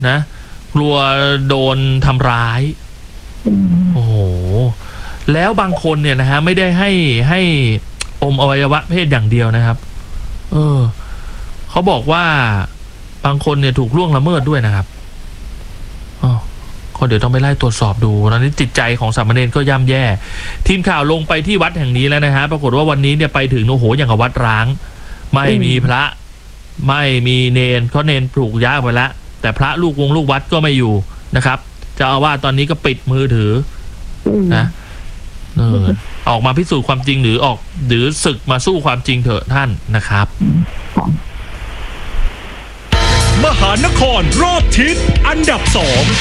นะกลัวโดนทำร้ายโอ้โหแล้วบางคนเนี่ยนะฮะไม่ได้ให้อมอวัยวะเพศอย่างเดียวนะครับเขาบอกว่าบางคนเนี่ยถูกล่วงละเมิดด้วยนะครับก็เดี๋ยวต้องไปไล่ตรวจสอบดูตอนนี้จิตใจของสามเณรก็ย่ำแย่ทีมข่าวลงไปที่วัดแห่งนี้แล้วนะฮะปรากฏว่าวันนี้เนี่ยไปถึงโอ้โหอย่างกับวัดร้างไม่มีพระไม่มีเนนเพราะเนนปลูกย้ายไปแล้วแต่พระลูกวัดก็ไม่อยู่นะครับเจ้าอาวาสตอนนี้ก็ปิดมือถือนะออกมาพิสูจน์ความจริงหรือศึกมาสู้ความจริงเถอะท่านนะครับมหานครรอบทิศอันดับ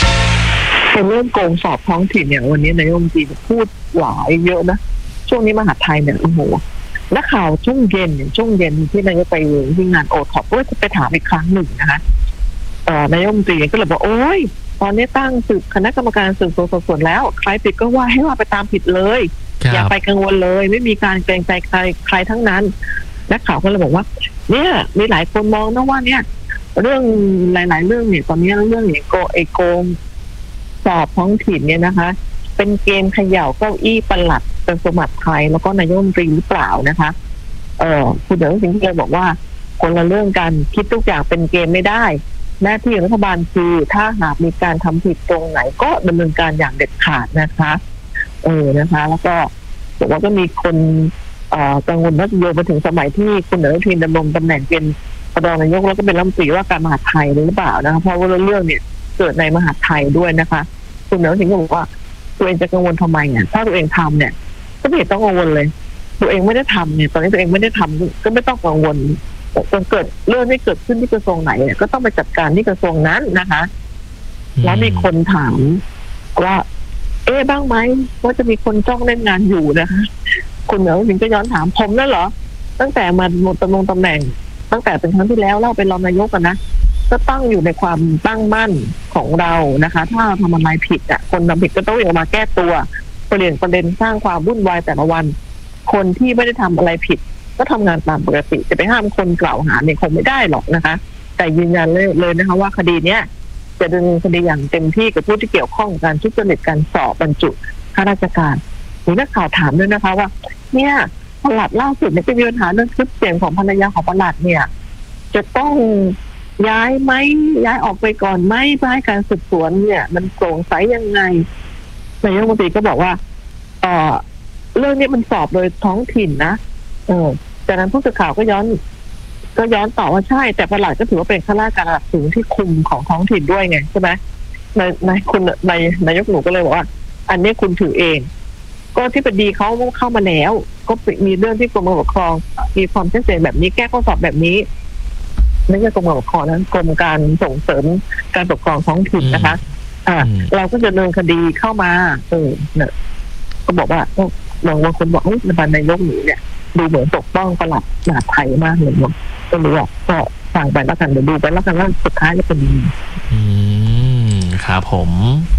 2 เป็นเรื่องโกงสอบท้องถิ่นเนี่ยวันนี้นายกรัฐมนตรีพูดหลายเยอะนะช่วงนี้มหาไทยเนี่ยโอ้โหนักข่าวช่วงเย็นที่นายกไปที่งานโอท็อปก็จะไปถามอีกครั้งหนึ่งนะคะนายกรัฐมนตรีก็เลยบอกโอ้ยตอนนี้ตั้งสืบคณะกรรมการสืบสวนสอบสวนแล้วใครผิดก็ว่าให้ว่าไปตามผิดเลยอย่าไปกังวลเลยไม่มีการเกรงใจใครทั้งนั้นนักข่าวก็เลยบอกว่าเนี่ยมีหลายคนมองนะว่าเนี่ยเรื่องหลายๆเรื่องเนี่ยตอนนี้เรื่องเนี่ยโกงสอบท้องถิ่นเนี่ยนะคะเป็นเกมเขย่าเก้าอี้ปลัดกระทรวงมหาดไทยแล้วก็นายกรัฐมนตรีหรือเปล่านะคะคุณเดชสิงห์เลยบอกว่าคนละเรื่องกันคิดทุกอย่างเป็นเกมไม่ได้หน้าที่ของรัฐบาลคือถ้าหากมีการทำผิดตรงไหนก็ดำเนินการอย่างเด็ดขาดนะคะนะคะแล้วก็บอกว่าก็มีคนกังวลว่าโยงไปถึงสมัยที่คุณอนุทินดำรงตำแหน่งเป็นรองนายกแล้วก็เป็นรัฐมนตรีว่าการมหาดไทยหรือเปล่านะคะเพราะว่าเรื่องเนี่ยเกิดในมหาดไทยด้วยนะคะคุณอนุทินก็บอกว่าตัวเองจะกังวลทำไมเนี่ยถ้าตัวเองทำเนี่ยก็ไม่ต้องกังวลเลยตัวเองไม่ได้ทำเนี่ยตอนนี้ตัวเองไม่ได้ทำก็ไม่ต้องกังวลจนเกิดเรื่องที่เกิดขึ้นที่กระทรวงไหนเนี่ยก็ต้องไปจัดการที่กระทรวงนั้นนะคะแล้วมีคนถามว่าบ้างไหมว่าจะมีคนจ้องเล่นงานอยู่นะคะคุณอนุทินก็ย้อนถามผมนั่นเหรอตั้งแต่มาหมดตำแหน่งตั้งแต่เป็นครั้งที่แล้วเล่าเป็นรองนายกกันนะก็ตั้งอยู่ในความตั้งมั่นของเรานะคะถ้าเราทำอะไรผิดคนทำผิดก็ต้องออกมาแก้ตัวเปลี่ยนประเด็นสร้างความวุ่นวายแต่ละวันคนที่ไม่ได้ทำอะไรผิดก็ทำงานตามปกติจะไปห้ามคนกล่าวหาเนี่ยคงไม่ได้หรอกนะคะแต่ยืนยันเลยนะคะว่าคดีเนี้ยจะดำเนินคดีอย่างเต็มที่กับผู้ที่เกี่ยวข้องกับการทุจริตการสอบบรรจุข้าราชการมีนักข่าวถามด้วยนะคะว่าเนี่ยปลัดล่าสุดเนี่ยก็มีปัญหาเรื่องคลิปเสียงของภรรยาของปลัดเนี่ยจะต้องย้ายไหมย้ายออกไปก่อนไหมเพื่อให้การสืบสวนเนี่ยมันโปร่งใสยังไงนายกรัฐมนตรีก็บอกว่าเรื่องนี้มันสอบโดยท้องถิ่นนะจากนั้นผู้สื่อข่าวก็ย้อนตอบว่าใช่แต่ปลัดก็ถือว่าเป็นข้าราชการระดับสูงที่คุมของท้องถิ่นด้วยไงใช่ไหมนายกหนูก็เลยบอกว่าอันนี้คุณถือเองก็ที่ปดีเขาเข้ามาแล้วก็มีเรื่องที่กรมการปกครองมีความชัดเจนแบบนี้แก้ข้อสอบแบบนี้ไม่ใช่กรมการปกครองนั้นกรมการส่งเสริมการปกครองท้องถิ่นนะคะเราก็จะดำเนินคดีเข้ามาเนี่ยก็บอกว่าบางคนบอกรัฐบาลนายกหนูเนี่ยดูเหมือนปกป้องปลัดมหาดไทยมากเลยเนาะก็รู้ว่าก็ฟังไปแล้วกันเดี๋ยวดูไปแล้วกันว่าสุดท้ายจะเป็นยังไงครับผม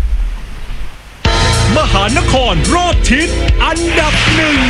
มหานครรอบทิศอันดับ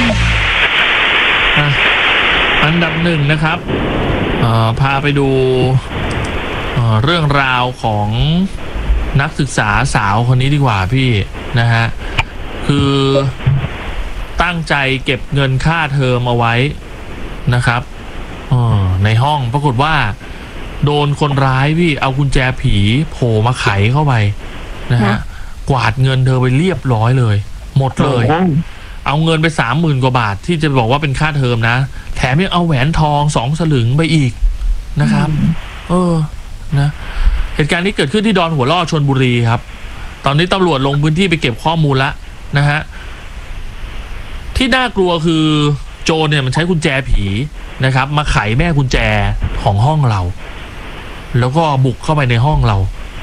อันดับหนึ่งนะครับพาไปดูเรื่องราวของนักศึกษาสาวคนนี้ดีกว่าพี่นะฮะคือตั้งใจเก็บเงินค่าเทอมเอาไว้นะครับในห้องปรากฏว่าโดนคนร้ายพี่เอากุญแจผีโผล่มาไขเข้าไปนะฮะกวาดเงินเธอไปเรียบร้อยเลยหมดเลยเอาเงินไป 30,000 กว่าบาทที่จะบอกว่าเป็นค่าเทอมนะแถมยังเอาแหวนทอง2 สลึงไปอีกนะครับนะเหตุการณ์นี้เกิดขึ้นที่ดอนหัวล่อชลบุรีครับตอนนี้ตำรวจลงพื้นที่ไปเก็บข้อมูลแล้วนะฮะที่น่ากลัวคือโจรเนี่ยมันใช้กุญแจผีนะครับมาไขแม่กุญแจของห้องเราแล้วก็บุกเข้าไปในห้องเรา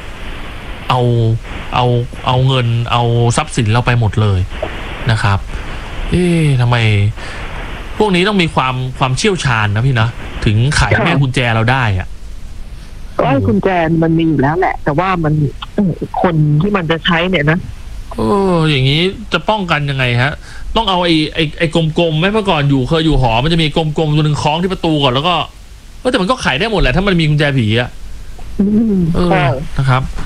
เอาเงินเอาทรัพย์สินเราไปหมดเลยนะครับทำไมพวกนี้ต้องมีความเชี่ยวชาญนะพี่นะถึงไขแม่กุญแจเราได้ก็กุญแจมันมีอยู่แล้วแหละแต่ว่ามันคนที่มันจะใช้เนี่ยนะอย่างนี้จะป้องกันยังไงฮะต้องเอาไอ้กลมๆไหมเมื่อก่อนเคยอยู่หอมันจะมีกลมๆตัวหนึ่งคล้องที่ประตูก่อนแล้วก็แต่มันก็ไขได้หมดแหละถ้ามันมีกุญแจผีนะครับ